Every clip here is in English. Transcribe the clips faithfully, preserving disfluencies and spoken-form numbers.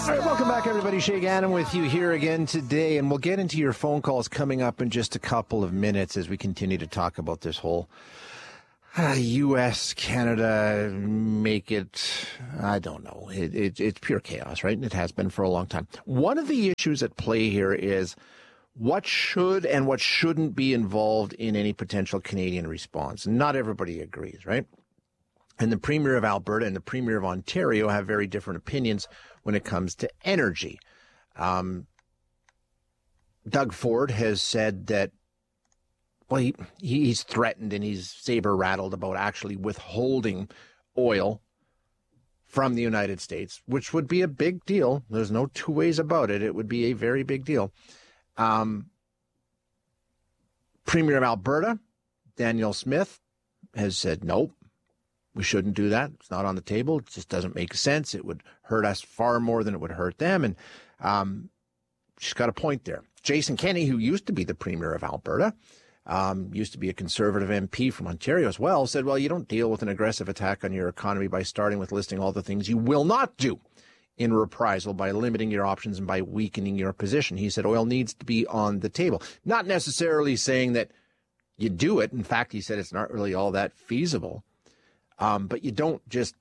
All right, welcome back, everybody. Shay Gannon with you here again today, and we'll get into your phone calls coming up in just a couple of minutes as we continue to talk about this whole uh, U S, Canada, make it, I don't know, it, it, it's pure chaos, right? And it has been for a long time. One of the issues at play here is what should and what shouldn't be involved in any potential Canadian response. Not everybody agrees, right? And the Premier of Alberta and the Premier of Ontario have very different opinions when it comes to energy. Um, Doug Ford has said that, well, he, he's threatened and he's saber-rattled about actually withholding oil from the United States, which would be a big deal. There's no two ways about it. It would be a very big deal. Um, Premier of Alberta, Danielle Smith, has said, nope, we shouldn't do that. It's not on the table. It just doesn't make sense. It would hurt us far more than it would hurt them. And um, she's got a point there. Jason Kenney, who used to be the Premier of Alberta, um, used to be a Conservative M P from Ontario as well, said, well, you don't deal with an aggressive attack on your economy by starting with listing all the things you will not do in reprisal, by limiting your options and by weakening your position. He said oil needs to be on the table. Not necessarily saying that you do it. In fact, he said it's not really all that feasible. Um, but you don't just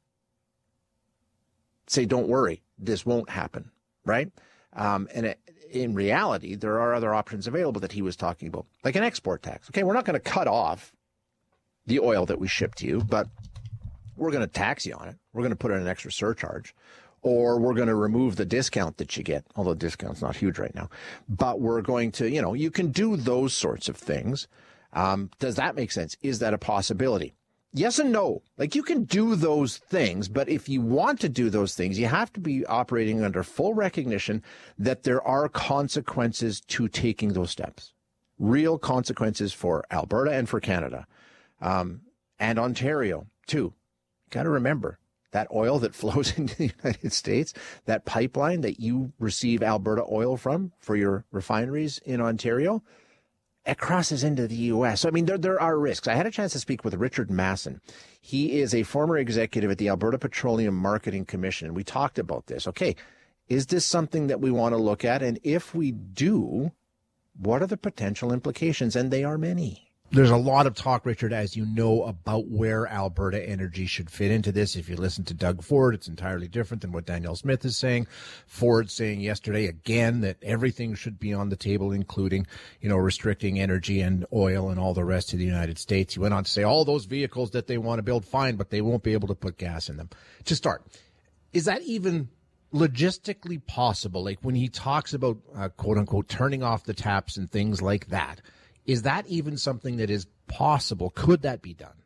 say, don't worry, this won't happen, right? Um, and it, in reality, there are other options available that he was talking about, like an export tax. Okay, we're not going to cut off the oil that we ship to you, but we're going to tax you on it. We're going to put in an extra surcharge, or we're going to remove the discount that you get, although the discount's not huge right now. But we're going to, you know, you can do those sorts of things. Um, does that make sense? Is that a possibility? Yes and no. Like, you can do those things, but if you want to do those things, you have to be operating under full recognition that there are consequences to taking those steps. Real consequences for Alberta and for Canada, um, and Ontario too. Got to remember that oil that flows into the United States, that pipeline that you receive Alberta oil from for your refineries in Ontario, it crosses into the U S. So, I mean, there there are risks. I had a chance to speak with Richard Masson. He is a former executive at the Alberta Petroleum Marketing Commission, and we talked about this. Okay, is this something that we want to look at? And if we do, what are the potential implications? And they are many. There's a lot of talk, Richard, as you know, about where Alberta Energy should fit into this. If you listen to Doug Ford, it's entirely different than what Danielle Smith is saying. Ford saying yesterday again that everything should be on the table, including, you know, restricting energy and oil and all the rest of the United States. He went on to say all those vehicles that they want to build, fine, but they won't be able to put gas in them. To start, is that even logistically possible? Like, when he talks about, uh, quote unquote, turning off the taps and things like that, is that even something that is possible? Could that be done?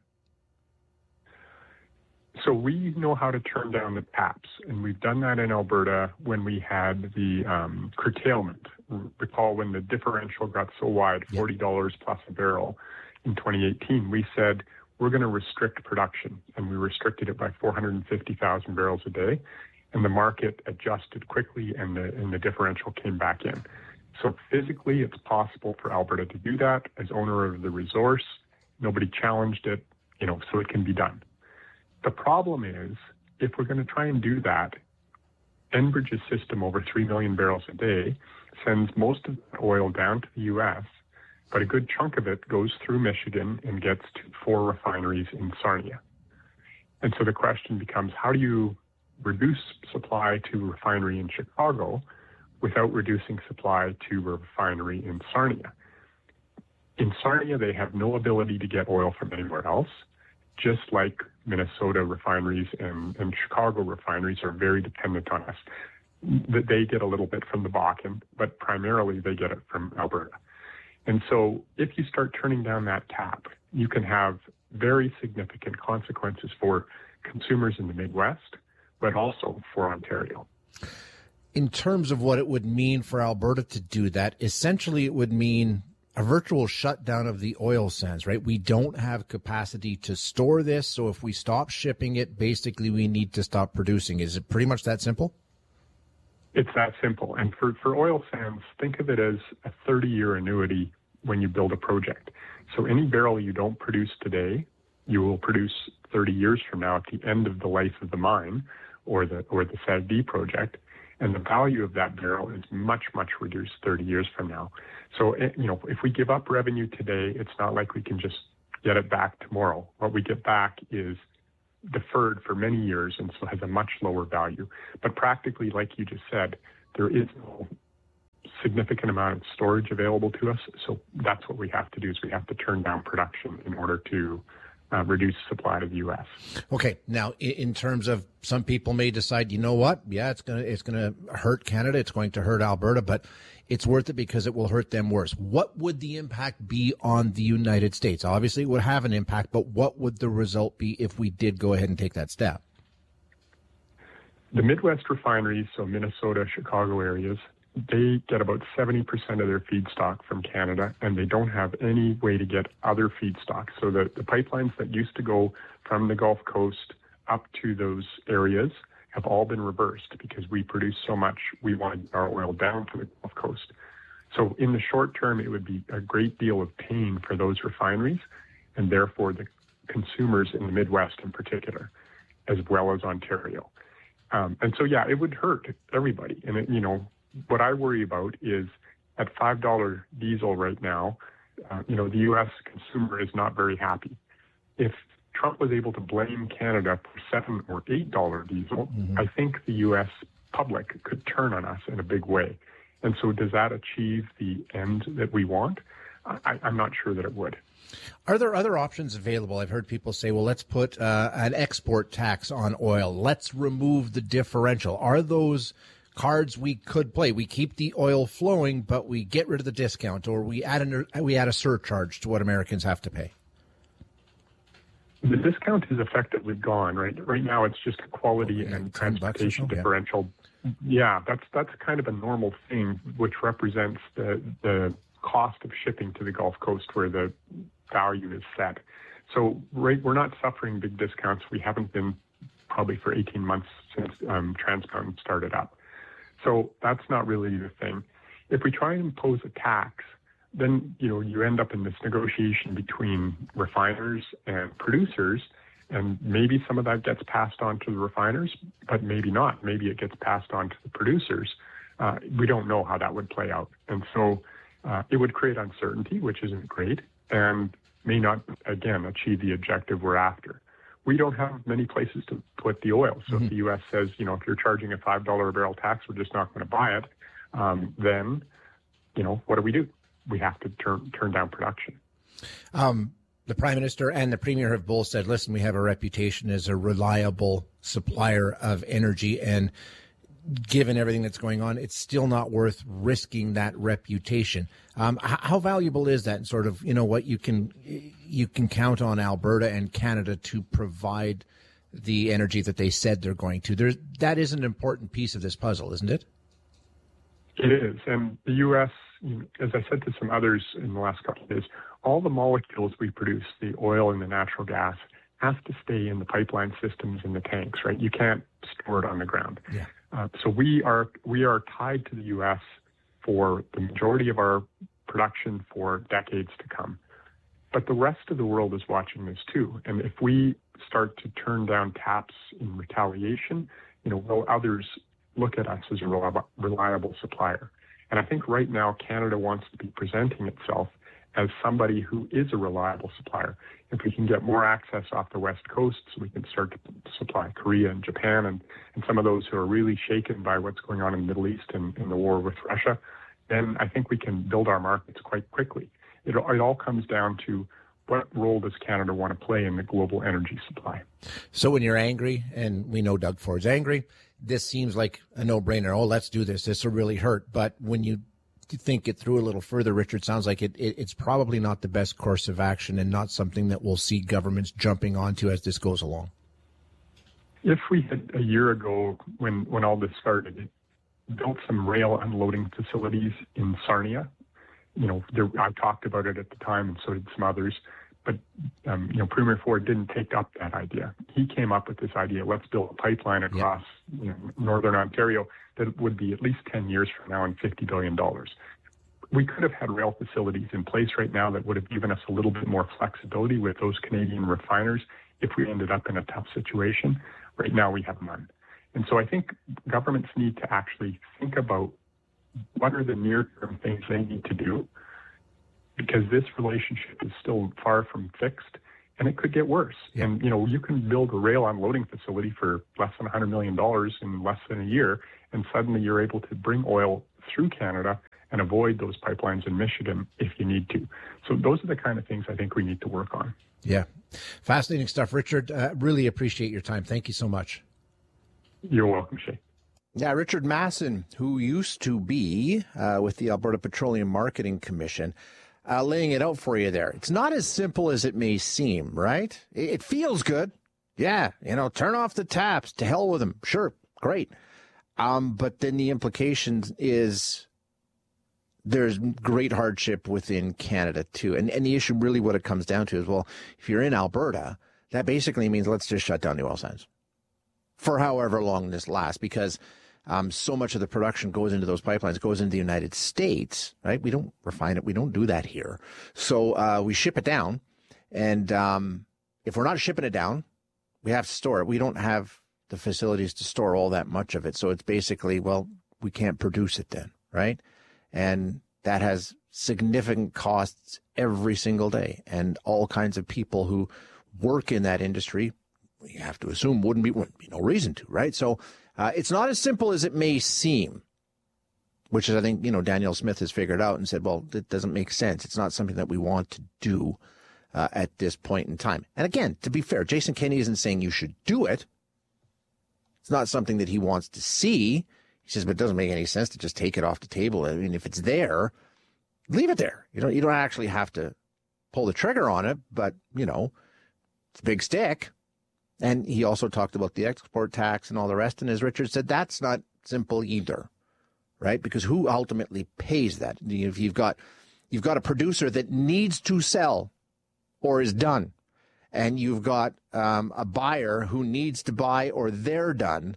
So we know how to turn down the taps, and we've done that in Alberta when we had the um, curtailment. Recall when the differential got so wide, forty dollars plus a barrel in twenty eighteen, we said we're going to restrict production, and we restricted it by four hundred fifty thousand barrels a day, and the market adjusted quickly, and the, and the differential came back in. So physically, it's possible for Alberta to do that as owner of the resource. Nobody challenged it, you know, so it can be done. The problem is, if we're going to try and do that, Enbridge's system, over three million barrels a day, sends most of the oil down to the U S, but a good chunk of it goes through Michigan and gets to four refineries in Sarnia. And so the question becomes, how do you reduce supply to a refinery in Chicago without reducing supply to a refinery in Sarnia? In Sarnia, they have no ability to get oil from anywhere else, just like Minnesota refineries and, and Chicago refineries are very dependent on us. They get a little bit from the Bakken, but primarily they get it from Alberta. And so if you start turning down that tap, you can have very significant consequences for consumers in the Midwest, but also for Ontario. In terms of what it would mean for Alberta to do that, essentially it would mean a virtual shutdown of the oil sands, right? We don't have capacity to store this, so if we stop shipping it, basically we need to stop producing. Is it pretty much that simple? It's that simple. And for, for oil sands, think of it as a thirty-year annuity when you build a project. So any barrel you don't produce today, you will produce thirty years from now at the end of the life of the mine or the or the S A G D project. And the value of that barrel is much, much reduced thirty years from now. So, you know, if we give up revenue today, it's not like we can just get it back tomorrow. What we get back is deferred for many years and so has a much lower value. But practically, like you just said, there is no significant amount of storage available to us. So that's what we have to do is we have to turn down production in order to uh, reduce supply to the U S. Okay. Now, in terms of some people may decide, you know what? Yeah, it's going to, it's going to hurt Canada. It's going to hurt Alberta, but it's worth it because it will hurt them worse. What would the impact be on the United States? Obviously, it would have an impact, but what would the result be if we did go ahead and take that step? The Midwest refineries, so Minnesota, Chicago areas, they get about seventy percent of their feedstock from Canada, and they don't have any way to get other feedstock. So the, the pipelines that used to go from the Gulf Coast up to those areas have all been reversed because we produce so much, we want our oil down to the Gulf Coast. So in the short term, it would be a great deal of pain for those refineries, and therefore the consumers in the Midwest in particular, as well as Ontario. Um, and so, yeah, it would hurt everybody. And, it, you know, what I worry about is at five dollars diesel right now, uh, you know, the U S consumer is not very happy. If Trump was able to blame Canada for seven or eight dollars diesel, mm-hmm. I think the U S public could turn on us in a big way. And so does that achieve the end that we want? I, I'm not sure that it would. Are there other options available? I've heard people say, well, let's put uh, an export tax on oil. Let's remove the differential. Are those cards we could play? We keep the oil flowing, but we get rid of the discount, or we add an, we add a surcharge to what Americans have to pay. The discount is effectively gone, right? Right now, it's just a quality okay, and transportation so, differential. Yeah. yeah, that's that's kind of a normal thing, which represents the the cost of shipping to the Gulf Coast, where the value is set. So, right, we're not suffering big discounts. We haven't been probably for eighteen months since um, Trans Mountain started up. So that's not really the thing. If we try and impose a tax, then, you know, you end up in this negotiation between refiners and producers, and maybe some of that gets passed on to the refiners, but maybe not. Maybe it gets passed on to the producers. Uh, we don't know how that would play out. And so uh, it would create uncertainty, which isn't great, and may not, again, achieve the objective we're after. We don't have many places to put the oil. So mm-hmm. if the U S says, you know, if you're charging a five dollars a barrel tax, we're just not going to buy it, um, then, you know, what do we do? We have to turn turn down production. Um, the Prime Minister and the Premier have both said, listen, we have a reputation as a reliable supplier of energy, and given everything that's going on, it's still not worth risking that reputation. Um, how, how valuable is that? And sort of, you know, what you can you can count on Alberta and Canada to provide the energy that they said they're going to. There's, that is an important piece of this puzzle, isn't it? It is. And the U S, as I said to some others in the last couple of days, all the molecules we produce, the oil and the natural gas, has to stay in the pipeline systems and the tanks, right? You can't store it on the ground. Yeah. Uh, so we are we are tied to the U S for the majority of our production for decades to come. But the rest of the world is watching this too. And if we start to turn down taps in retaliation, you know, will others look at us as a reliable, reliable supplier? And I think right now Canada wants to be presenting itself as somebody who is a reliable supplier. If we can get more access off the West Coast, so we can start to supply Korea and Japan and, and some of those who are really shaken by what's going on in the Middle East and, and the war with Russia, then I think we can build our markets quite quickly. It, it all comes down to what role does Canada want to play in the global energy supply. So when you're angry, and we know Doug Ford's angry, this seems like a no-brainer. Oh, let's do this. This will really hurt. But when you think it through a little further, Richard, sounds like it, it, it's probably not the best course of action and not something that we'll see governments jumping onto as this goes along. If we had a year ago, when, when all this started, built some rail unloading facilities in Sarnia, you know, there, I talked about it at the time, and so did some others. But, um, you know, Premier Ford didn't take up that idea. He came up with this idea, let's build a pipeline across yeah. you know, northern Ontario that would be at least ten years from now and fifty billion dollars. We could have had rail facilities in place right now that would have given us a little bit more flexibility with those Canadian refiners if we ended up in a tough situation. Right now we have none. And so I think governments need to actually think about what are the near-term things they need to do, because this relationship is still far from fixed, and it could get worse. Yeah. And, you know, you can build a rail unloading facility for less than one hundred million dollars in less than a year, and suddenly you're able to bring oil through Canada and avoid those pipelines in Michigan if you need to. So those are the kind of things I think we need to work on. Yeah. Fascinating stuff, Richard. Uh, really appreciate your time. Thank you so much. You're welcome, Shay. Yeah, Richard Masson, who used to be uh, with the Alberta Petroleum Marketing Commission, uh, laying it out for you there. It's not as simple as it may seem, right? It feels good. Yeah, you know, turn off the taps. To hell with them. Sure, great. Um, but then the implication is there's great hardship within Canada, too. And, and the issue really what it comes down to is, well, if you're in Alberta, that basically means let's just shut down the oil sands for however long this lasts, because um, so much of the production goes into those pipelines, goes into the United States, right? We don't refine it. We don't do that here. So uh, we ship it down. And um, if we're not shipping it down, we have to store it. We don't have the facilities to store all that much of it. So it's basically, well, we can't produce it then, right? And that has significant costs every single day. And all kinds of people who work in that industry, you have to assume wouldn't be, wouldn't be no reason to, right? So uh, it's not as simple as it may seem, which is, I think, you know, Danielle Smith has figured out and said, well, it doesn't make sense. It's not something that we want to do uh, at this point in time. And again, to be fair, Jason Kenney isn't saying you should do it. It's not something that he wants to see. He says, but it doesn't make any sense to just take it off the table. I mean, if it's there, leave it there. You don't, you don't actually have to pull the trigger on it, but, you know, it's a big stick. And he also talked about the export tax and all the rest. And as Richard said, that's not simple either, right? Because who ultimately pays that? If you've got, you've got a producer that needs to sell or is done, and you've got um, a buyer who needs to buy or they're done,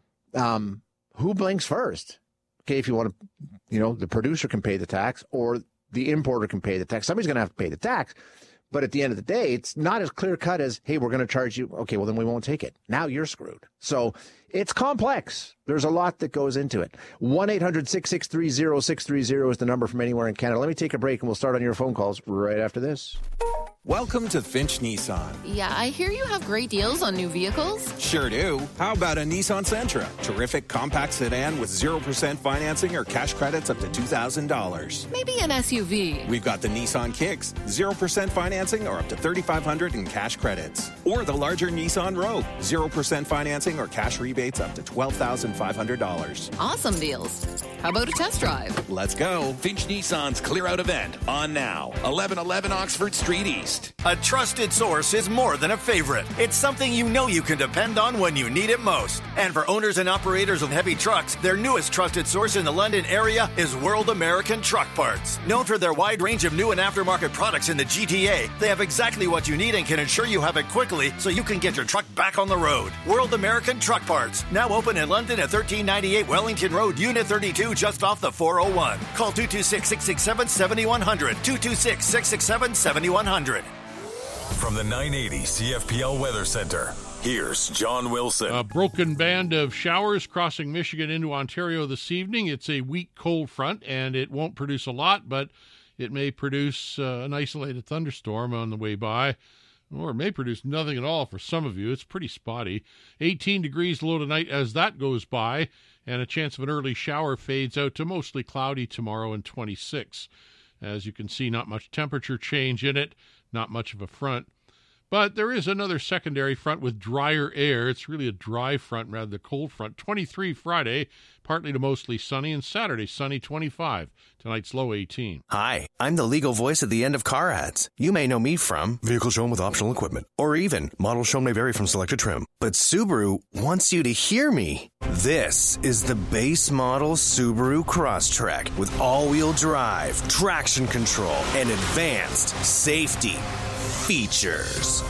um, who blinks first? Okay, if you want to, you know, the producer can pay the tax or the importer can pay the tax. Somebody's going to have to pay the tax. But at the end of the day, it's not as clear cut as, hey, we're going to charge you. Okay, well, then we won't take it. Now you're screwed. So it's complex. There's a lot that goes into it. one eight hundred six six three zero six three zero is the number from anywhere in Canada. Let me take a break and we'll start on your phone calls right after this. Welcome to Finch Nissan. Yeah, I hear you have great deals on new vehicles. Sure do. How about a Nissan Sentra? Terrific compact sedan with zero percent financing or cash credits up to two thousand dollars. Maybe an S U V. We've got the Nissan Kicks, zero percent financing or up to thirty-five hundred dollars in cash credits. Or the larger Nissan Rogue, zero percent financing or cash rebates up to twelve thousand five hundred dollars. Awesome deals. How about a test drive? Let's go. Finch Nissan's Clear Out event on now. eleven eleven Oxford Street East. A trusted source is more than a favorite. It's something you know you can depend on when you need it most. And for owners and operators of heavy trucks, their newest trusted source in the London area is World American Truck Parts. Known for their wide range of new and aftermarket products in the G T A, they have exactly what you need and can ensure you have it quickly so you can get your truck back on the road. World American Truck Parts, now open in London at thirteen ninety-eight Wellington Road, Unit thirty-two, just off the four oh one. Call two two six, six six seven, seven one zero zero, two two six, six six seven, seven one zero zero. From the nine eighty C F P L Weather Center, here's John Wilson. A broken band of showers crossing Michigan into Ontario this evening. It's a weak cold front, and it won't produce a lot, but it may produce uh, an isolated thunderstorm on the way by, or it may produce nothing at all for some of you. It's pretty spotty. eighteen degrees low tonight as that goes by, and a chance of an early shower fades out to mostly cloudy tomorrow and twenty-six. As you can see, not much temperature change in it. Not much of a front. But there is another secondary front with drier air. It's really a dry front rather than a cold front. twenty-three Friday, partly to mostly sunny, and Saturday sunny, twenty-five. Tonight's low eighteen. Hi, I'm the legal voice at the end of car ads. You may know me from vehicle shown with optional equipment, or even models shown may vary from selected trim. But Subaru wants you to hear me. This is the base model Subaru Crosstrek with all-wheel drive, traction control, and advanced safety features.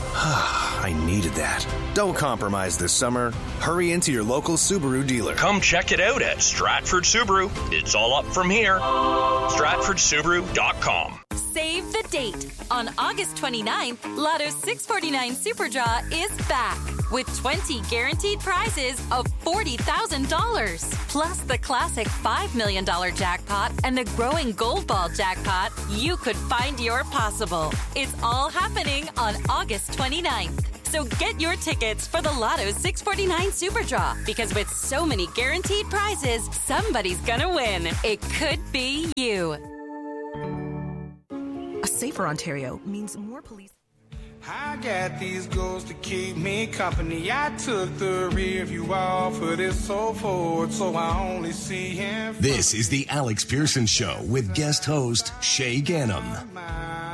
I needed that. Don't compromise this summer. Hurry into your local Subaru dealer. Come check it out at Stratford Subaru. It's all up from here. Stratford Subaru dot com. Save the date. On August twenty-ninth, Lotto's six forty-nine Super Draw is back. with twenty guaranteed prizes of forty thousand dollars. Plus the classic five million dollars jackpot and the growing Gold Ball jackpot. You could find your possible. It's all happening on August twenty-ninth. So get your tickets for the Lotto six forty-nine Super Draw, because with so many guaranteed prizes, somebody's gonna win. It could be you. A safer Ontario means more police. I got these goals to keep me company. I took the rear view off of this so forward, so I only see him. This is the Alex Pearson Show with guest host Shay Ganem.